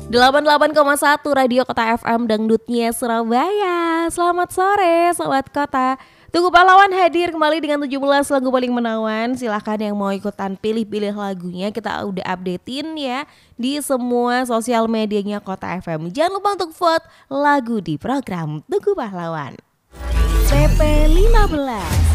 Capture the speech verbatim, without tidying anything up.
delapan puluh delapan koma satu Radio Kota F M Dangdutnya Surabaya. Selamat sore Sobat Kota. Tugu Pahlawan hadir kembali dengan tujuh belas lagu paling menawan. Silahkan yang mau ikutan pilih-pilih lagunya, kita udah updatein ya di semua sosial medianya Kota F M. Jangan lupa untuk vote lagu di program Tugu Pahlawan. P P lima belas